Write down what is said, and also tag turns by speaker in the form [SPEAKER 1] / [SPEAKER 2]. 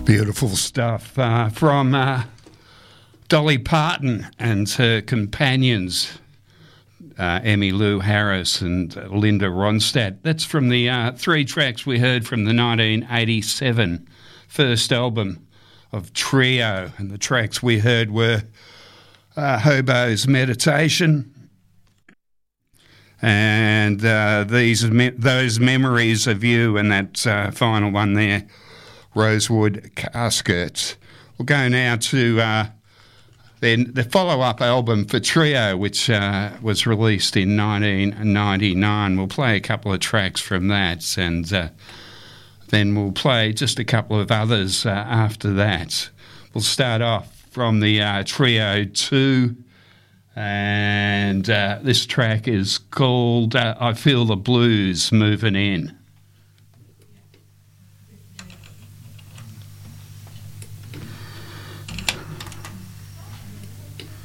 [SPEAKER 1] Beautiful stuff from Dolly Parton and her companions, Emmylou Harris and Linda Ronstadt. That's from the three tracks we heard from the 1987 first album of Trio. And the tracks we heard were Hobo's Meditation and those Memories of You, and that final one there, Rosewood Casket. We'll go now to then the follow-up album for Trio, which was released in 1999. We'll play a couple of tracks from that, and then we'll play just a couple of others after that. We'll start off from the Trio 2, and this track is called I Feel the Blues Moving In.